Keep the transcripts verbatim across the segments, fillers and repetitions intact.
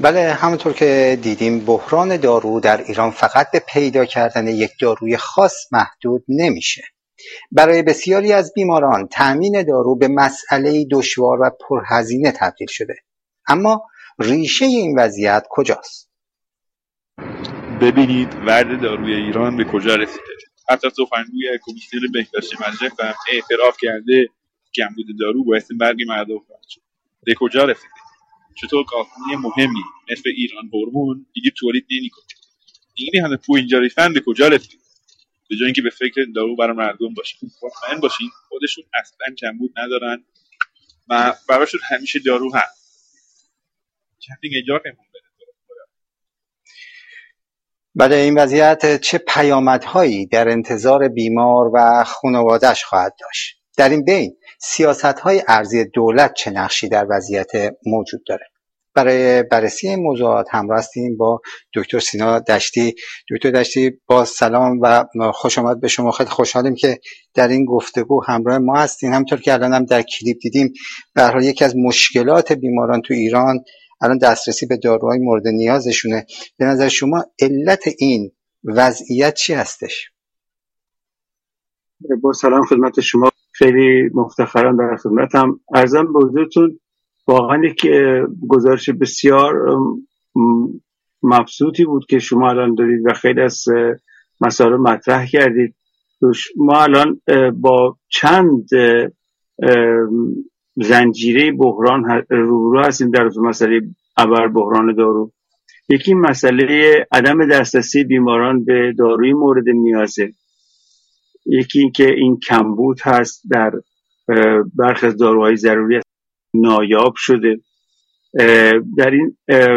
بله، همونطور که دیدیم بحران دارو در ایران فقط به پیدا کردن یک داروی خاص محدود نمیشه. برای بسیاری از بیماران تأمین دارو به مسئله دشوار و پرهزینه تبدیل شده. اما ریشه این وضعیت کجاست؟ ببینید ورد داروی ایران به کجا رسیده. حتی سخنگوی کمیسیون بهداشت مجلس هم اعتراف کرده کمبود دارو باعث مرگ مردم خواهد شد. به کجا رسیده؟ چطور کارخانه مهمی مثل ایران هورمون دیگه تولید نمی‌کنه؟ دیگه همه پول اینجا ریختن، به کجا رسید؟ به جای اینکه به فکر دارو برای مردم باشین، مطمئن باشین خودشون اصلا کمبود ندارن و براشون همیشه دارو هست. چندین اجاره هم بده. بله، این وضعیت چه پیامدهایی در انتظار بیمار و خانواده‌اش خواهد داشت؟ در این بین سیاست‌های ارزی دولت چه نقشی در وضعیت موجود داره؟ برای بررسی این موضوعات همراه هستیم با دکتر سینا دشتی. دکتر دشتی، با سلام و خوش آمد به شما. خیلی خوشحالیم که در این گفتگو همراه ما هستین. همونطور که الان هم در کلیپ دیدیم، به هر حال یکی از مشکلات بیماران تو ایران الان دسترسی به داروهای مورد نیازشونه. به نظر شما علت این وضعیت چی هستش؟ با سلام خدمت شما، خیلی مفتخرم در خدمتم. عرضم به حضورتون واقعا یک گزارش بسیار مبسوطی بود که شما الان دارید و خیلی از مسائل مطرح کردید. ما الان با چند زنجیره بحران روبرو هستیم در مسئله ابر بحران دارو. یکی مسئله عدم دسترسی بیماران به داروی مورد نیازه، یکی اینکه این کمبود هست در برخی از داروهای ضروری نایاب شده. در این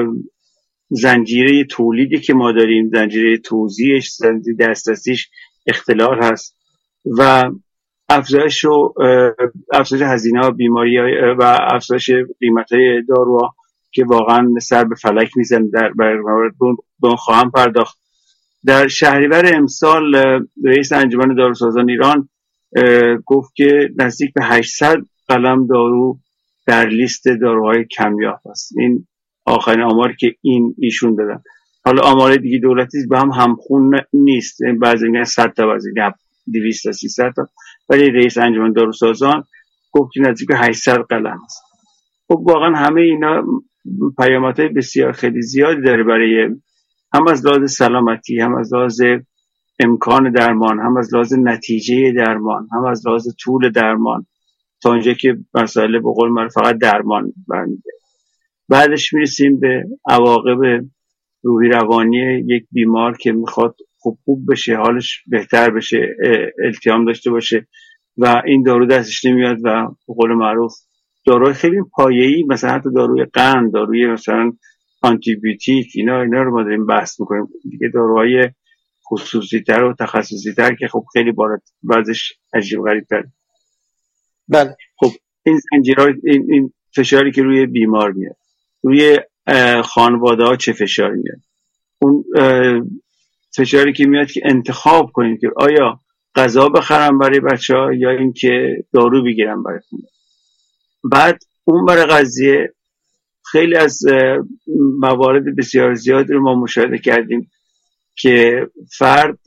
زنجیره تولیدی که ما داریم، زنجیره توزیعش، زنجیره دسترسیش اختلال هست و افزایش و افزایش هزینه بیماری و افزایش قیمت‌های داروها که واقعا سر به فلک میزنه. در برنامه به خواهم پرداخت. در شهریور امسال رئیس انجمن داروسازان ایران گفت که نزدیک به هشتصد قلم دارو در لیست داروهای کمیاب است. این آخرین آماری که این ایشون دادن. حالا آمار دیگه دولتی به هم همخون نیست، بعضی میگن صد تا، بعضی میگن دویست تا سیصد تا، ولی رئیس انجمن داروسازان گفت که نزدیک به هشتصد قلم است. خب واقعا همه اینا پیامدهای بسیار خیلی زیادی داره، برای هم از لحاظ سلامتی، هم از لحاظ امکان درمان، هم از لحاظ نتیجه درمان، هم از لحاظ طول درمان، تا اونجا که مسئله به قول من فقط درمان برمیگرده. بعدش میرسیم به عواقب روحی روانی یک بیمار که میخواد خوب خوب بشه، حالش بهتر بشه، التیام داشته باشه و این دارو دستش نمیاد و به قول معروف داروی خیلی پایه‌ای، مثلا حتی داروی قند، داروی مثلا آنتی بیوتیک، اینا اینا رو ما داریم بحث میکنیم دیگه. داروهای خصوصی تر و تخصصی تر که خب خیلی بالا وضعش عجیب غریب تر. بله، خب این زنجیرها، این, این فشاری که روی بیمار میاد، روی خانواده ها چه فشاری میاد؟ اون فشاری که میاد که انتخاب کنیم که آیا غذا بخرم برای بچه ها یا اینکه دارو بگیرم برای خونه. بعد اون برای قضیه خیلی از موارد بسیار زیادی رو ما مشاهده کردیم که فرد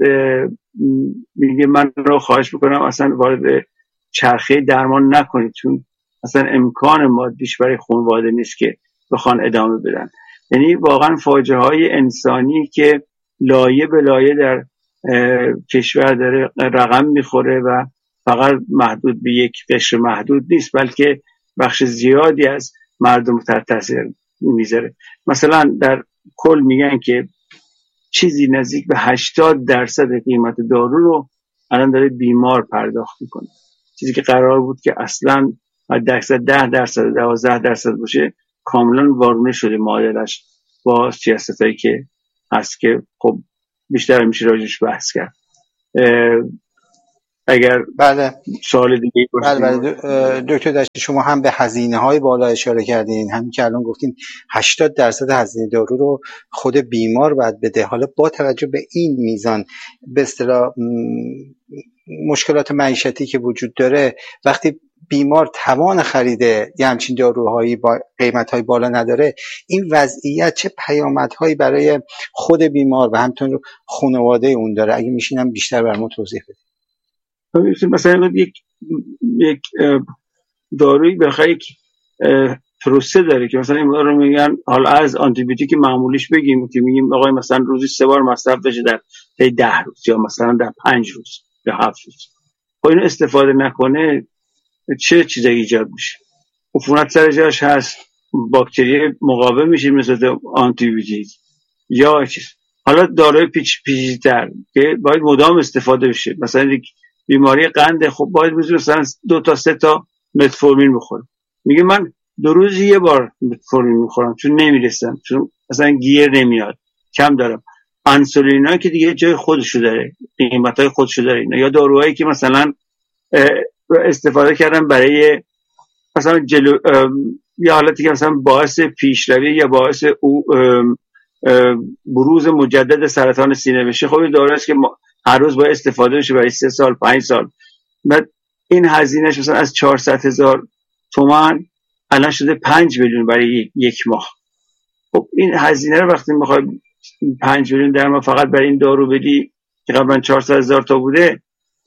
میگه من رو خواهش میکنم اصلا وارد چرخه درمان نکنید، چون اصلا امکان مادیش برای خانواده نیست که بخوان ادامه بدن. یعنی واقعا فاجعه های انسانی که لایه به لایه در کشور داره رقم میخوره و فقط محدود به یک قشر محدود نیست، بلکه بخش زیادی از مردم تحت تاثیر میذاره. مثلا در کل میگن که چیزی نزدیک به هشتاد درصد قیمت دارو رو الان داره بیمار پرداخت میکنه، چیزی که قرار بود که اصلا حداکثر ده درصد دوازده درصد باشه کاملا وارونه شده معادلش با سیاستایی که هست که خب بیشتر میشه راجعش بحث کرد. اگر بله سوال دیگه باشه. بله بله دکتر دشتی، شما هم به هزینه های بالا اشاره کردین، همین که الان گفتین هشتاد درصد هزینه دارو رو خود بیمار باید بده. حالا با توجه به این میزان به اصطلاح مشکلات معیشتی که وجود داره، وقتی بیمار توان خرید یه همچین داروهایی با قیمت‌های بالا نداره، این وضعیت چه پیامدهایی برای خود بیمار و همچنین خانواده اون داره؟ اگه میشینم بیشتر برام توضیح بدید. مثلا یک یک دارویی بخیر یک پروسه داره که مثلا این رو میگن حالا از آنتی بیوتیک معمولیش بگیم که میگیم آقای مثلا روزی سه بار مصرف بشه در طی ده روز یا مثلا در پنج روز یا هفت روز. خب اینو استفاده نکنه چه چیزایی ایجاد میشه؟ عفونت سر جاش هست، باکتری مقاوم میشه مثل آنتی بیوتیک یا چیز. حالا داروی پیچ پیچیده‌تر که باید مدام استفاده بشه، مثلا یک بیماری قند، خب باید مثلا دو تا سه تا متفورمین بخوره. میگه من دو روز یه بار متفورمین میخورم چون نمیرسم، چون اصلا گیر نمیاد، کم دارم. انسولینا که دیگه جای خودشو داره، قیمتای خودشو داره اینا. یا داروهایی که مثلا استفاده کردن برای مثلا جلو یا حالتی که مثلا باعث پیشروی یا باعث او بروز مجدد سرطان سینه بشه. خب این دارویی است که هر روز باید استفاده بشه برای سه سال پنج سال. بعد این هزینهش مثلا از چهارصد هزار تومان الان شده پنج میلیون برای یک ماه. خب این هزینه رو وقتی میخوای پنج میلیون در ماه فقط برای این دارو بدی که قبلا چهارصد هزار تا بوده،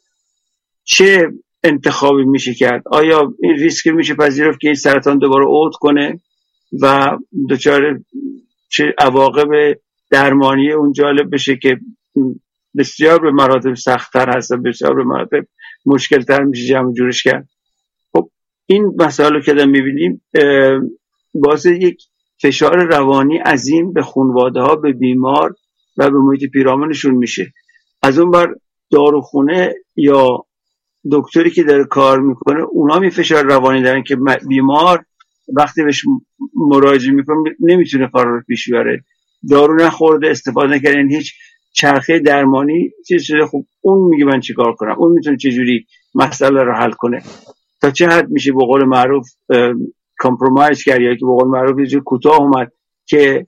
چه انتخابی میشه کرد؟ آیا این ریسک میشه پذیرفت که این سرطان دوباره عود کنه و دچار چه عواقب درمانی اون جالب بشه که بسیار به مراتب سخت‌تر هست، بسیار به مراتب مشکل‌تر میشه جمع جورش کرد؟ خب این مسائل که داریم میبینیم باعث یک فشار روانی عظیم به خانواده ها، به بیمار و به محیط پیرامونشون میشه. از اون بر داروخونه یا دکتری که داره کار میکنه اونا می فشار روانی دارن که بیمار وقتی بهش مراجعه میکنه نمیتونه کار رو پیش ببره، دارو نخورده، استفاده نکردن، هیچ چرخه درمانی چیز شده. خب اون میگه من چیکار کنم؟ اون میتونه چجوری مسئله رو حل کنه؟ تا چه حد میشه به قول معروف کامپرومایز کرد، یا که به قول معروف یه جور کوتاه اومد که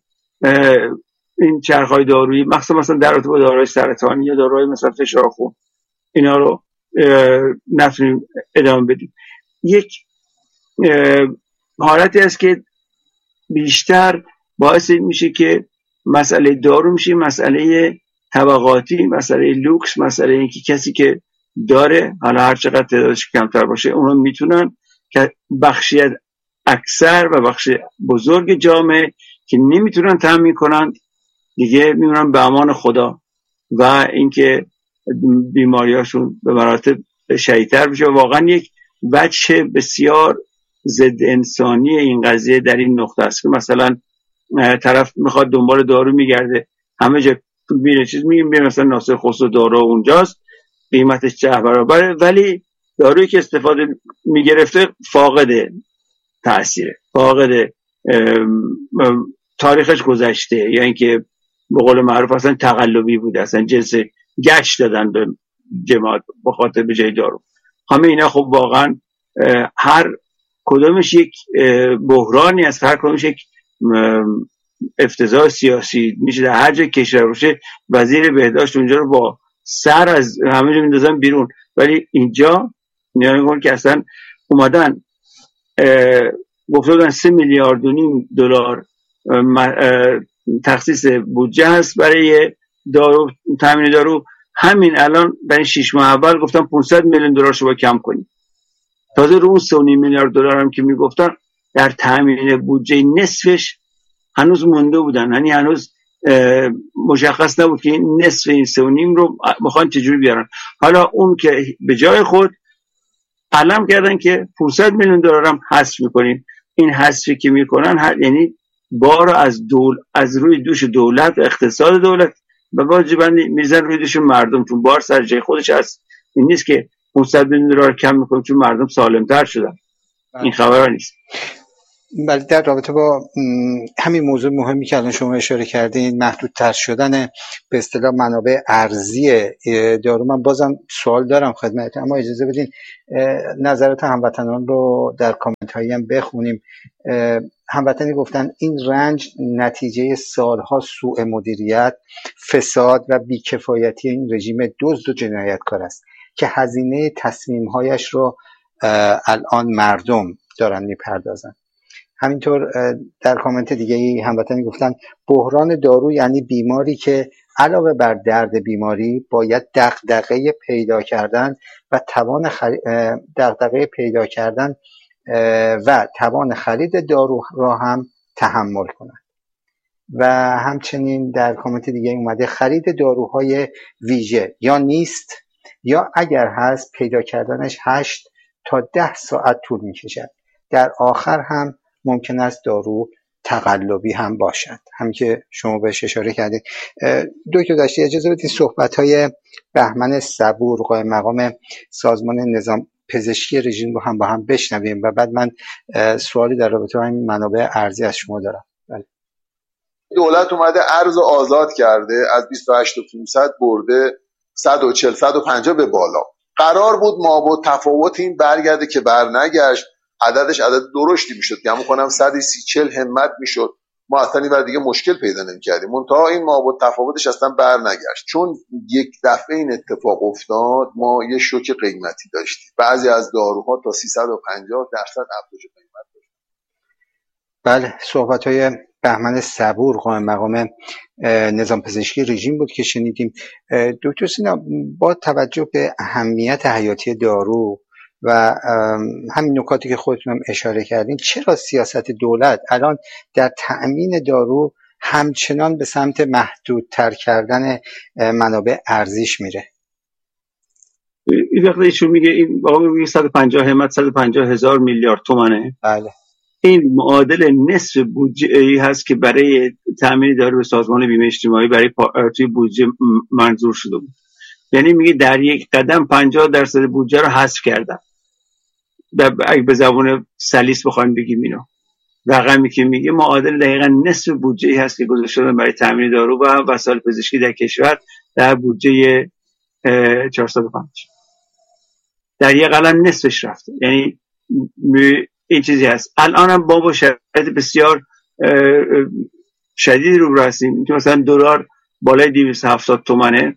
این چرخهای دارویی مخصوصا مثلا در رابطه با داروهای سرطانی یا داروهای مثلا فشار خون اینا رو نتونیم ادامه بدیم. یک حالتی است که بیشتر باعث میشه که مسئله دارو میشه مسئله طبقاتی، مسئله لوکس، مسئله اینکه کسی که داره حالا هر چقدر تعدادش کمتر باشه اونا میتونن، که بخشی اکثر و بخش بزرگ جامعه که نمیتونن تامین کنن دیگه میمونن به امان خدا و اینکه بیماریاشون به مراتب شدیدتر بشه. واقعا یک وجه بسیار ضد انسانی این قضیه در این نقطه است که مثلا طرف میخواد دنبال دارو میگرده، همه جا میره چیز میگه میره مثلا ناصر خسرو دارو اونجاست، قیمتش چه برابره، ولی دارویی که استفاده میگرفته فاقد تأثیره، فاقد تاریخش گذشته، یا اینکه به قول معروف اصلا تقلبی بوده، اصلا جنس گچ دادن به جماعت به خاطر به جای دارو. همه اینا خب واقعا هر کدومش یک بحرانی است، هر کدومش یک افتضاح سیاسی میشه. در هر جای کشور باشه وزیر بهداشت اونجا رو با سر از همه جا میندازن بیرون، ولی اینجا میگن که اصلا اومدن گفتن سه میلیارد و نیم دلار تخصیص بودجه هست برای دارو، تامین دارو. همین الان برای شش ماه اول گفتن پانصد میلیون دلار شو کم کنیم. تازه رو اون سه و نیم میلیارد دلار هم که میگفتن در تامین بودجه نصفش هنوز مونده بودن، یعنی هنوز مشخص نبود که نصف این سه و نیم رو میخوان چجوری بیارن. حالا اون که به جای خود علم کردن که پانصد میلیون دلار هم حذف میکنیم. این حذفی که میکنن یعنی بار از دول از روی دوش دولت، اقتصاد دولت و واجباً میزن روی دوش مردم، چون بار سر جای خودش هست. این نیست که پانصد میلیون دلار کم میکنیم چون مردم سالمتر شدن. این خبرها نیست. ولی در رابطه با همین موضوع مهمی که الان شما اشاره کردین، محدودتر شدن به اصطلاح منابع ارزی دارو، من بازم سوال دارم خدمت، اما اجازه بدین نظرات هموطنان رو در کامنت هایی هم بخونیم. هموطنی گفتن این رنج نتیجه سالها سوء مدیریت، فساد و بیکفایتی این رژیم دزد و جنایتکار است که هزینه تصمیمهایش رو الان مردم دارن میپردازن. همینطور در کامنت دیگه ای هموطنی گفتن بحران دارو یعنی بیماری که علاوه بر درد بیماری باید دغدغه پیدا کردن و توان خرید دغدغه پیدا کردن و توان خرید دارو را هم تحمل کنند. و همچنین در کامنت دیگه اومده خرید داروهای ویژه یا نیست یا اگر هست پیدا کردنش هشت تا ده ساعت طول میکشد. در آخر هم ممکن است دارو تقلبی هم باشد. همین که شما بهش اشاره کردید. دکتر داشتی اجازه بدید صحبت‌های بهمن صبور قائم مقام سازمان نظام پزشکی رژیم رو هم با هم بشنویم و بعد من سوالی در رابطه با این منابع ارزی از شما دارم. بله. دولت اومده ارز آزاد کرده، از بیست و هشت تا پانصد برده صد و چهل صد و پنجاه به بالا. قرار بود ما با تفاوت این برگرده که بر نگشت، عددش عدد درشتی میشد، گمون کنم صد و سی چهل همت میشد، ما اصلا اینور دیگه مشکل پیدا نمی‌کردیم. منتها این ما با تفاوتش اصلا بر نگشت، چون یک دفعه این اتفاق افتاد ما یه شوک قیمتی داشتیم. بعضی از داروها تا سیصد و پنجاه درصد افزایش قیمت داشت. بله، صحبت‌های بهمن صبور قائم مقام نظام پزشکی رژیم بود که شنیدیم. دکتر سینا، با توجه به اهمیت حیاتی دارو و همین نکاتی که خودتون هم اشاره کردین، چرا سیاست دولت الان در تأمین دارو همچنان به سمت محدودتر کردن منابع ارزیش میره؟ این وقتی ایشون میگه این آقا میگه صد و پنجاه همت صد و پنجاه هزار میلیارد تومانه. بله. این معادل نصف بودجه ای هست که برای تامین دارو به سازمان بیمه اجتماعی برای توی بودجه منظور شده بود. یعنی میگه در یک قدم پنجاه درصد بودجه رو حذف کردن. اگه به زبان سلیس بخوایم بگیم اینو، رقمی که میگه معادل دقیقاً نصف بودجه ای هست که گذاشته شده برای تامین دارو و وسایل پزشکی در کشور در بودجه چهارصد و پنج. در یک قلم نصفش رفته. یعنی این چیزی هست. الان هم با با شرایط بسیار شدیدی رو هستیم که مثلا دلار بالای دویست و هفتاد تومنه.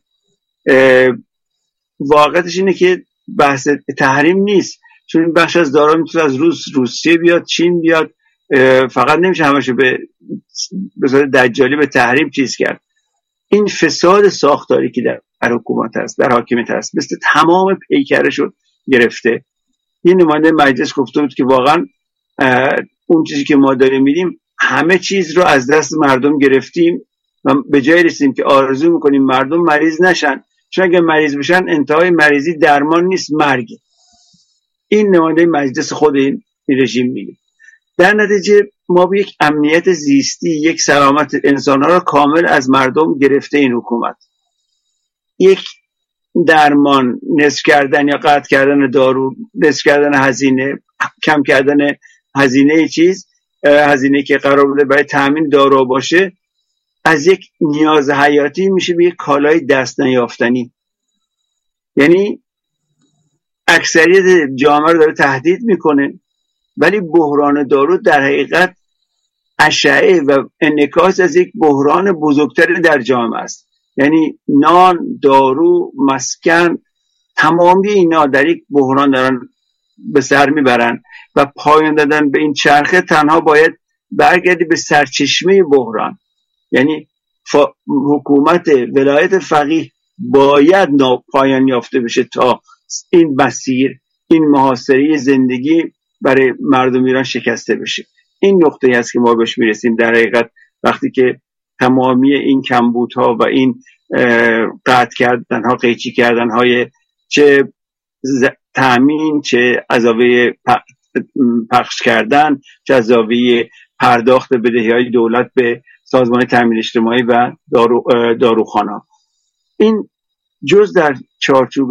واقعیتش اینه که بحث تحریم نیست، چون این بخش از دارا میتونه از روس روسیه بیاد، چین بیاد، فقط نمیشه همشو به به صورت دجالی به تحریم چیز کرد. این فساد ساختاری که در, در حکومت هست، در حاکمیت هست، مثل تمام پیکرشو گرفته. این نماینده مجلس گفته بود که واقعا اون چیزی که ما داریم میدیم همه چیز رو از دست مردم گرفتیم و به جای رسیدیم که آرزو میکنیم مردم مریض نشن، چون اگه مریض بشن انتهای مریضی درمان نیست، مرگ. این نماینده مجلس خود این رژیم میگه. در نتیجه ما به یک امنیت زیستی، یک سلامت انسان‌ها را کامل از مردم گرفته این حکومت. یک درمان نصف کردن یا قطع کردن دارو، نصف کردن هزینه، کم کردن هزینه چیز، هزینه که قرار بوده برای تامین دارو باشه، از یک نیاز حیاتی میشه به یک کالای دست نیافتنی. یعنی اکثریت جامعه رو داره تهدید میکنه، ولی بحران دارو در حقیقت اشعه و انعکاس از یک بحران بزرگتری در جامعه است. یعنی نان، دارو، مسکن، تمامی اینا در یک بحران دارن به سر میبرن و پایان دادن به این چرخه تنها باید برگردی به سرچشمه بحران. یعنی حکومت ولایت فقیه باید پایان یافته بشه تا این مسیر، این محاصره زندگی برای مردم ایران شکسته بشه. این نقطه‌ای است که ما بهش میرسیم در حقیقت وقتی که تمامی این کمبودها و این قطع کردن ها، قیچی کردن های چه تامین، چه علاوه پخش کردن، چه علاوه پرداخت بدهی های دولت به سازمان تامین اجتماعی و دارو داروخانه، این جز در چارچوب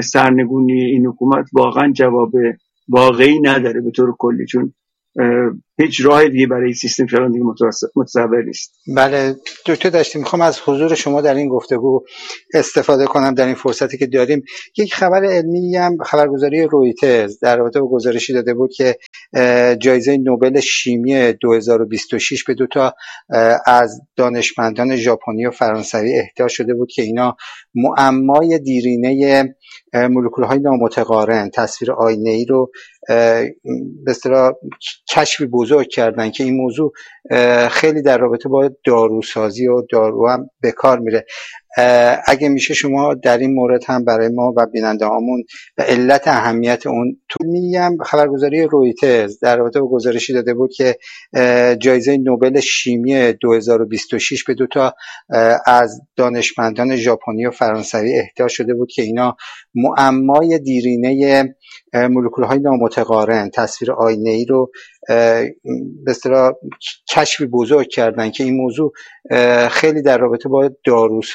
سرنگونی این حکومت واقعا جواب واقعی نداره به طور کلی. چون هیچ راه دیگه برای سیستم فلان دیگه متصور نیست. بله دکتر داشتیم، میخوام از حضور شما در این گفتگو استفاده کنم در این فرصتی که داریم. یک خبر علمی هم خبرگزاری رویترز در رابطه با گزارشی داده بود که جایزه نوبل شیمی دو هزار و بیست و شش به دو تا از دانشمندان ژاپنی و فرانسوی اهدا شده بود که اینا معمای دیرینه مولکول‌های نامتقارن تصویر آینه‌ای رو به اصطلاح کشفی بزرگ کردن که این موضوع خیلی در رابطه با داروسازی و دارو هم به کار میره. اگه میشه شما در این مورد هم برای ما و بیننده هامون و علت اهمیت اون تو میگم. خبرگزاری رویترز در رابطه با گزارشی داده بود که جایزه نوبل شیمی دو هزار و بیست و شش به دو تا از دانشمندان ژاپنی و فرانسوی اهدا شده بود که اینا معمای دیرینه مولکول‌های نامتقارن تصویر آینه‌ای رو به اصطلاح کشفی بزرگ کردن که این موضوع خیلی در رابطه با داروسازی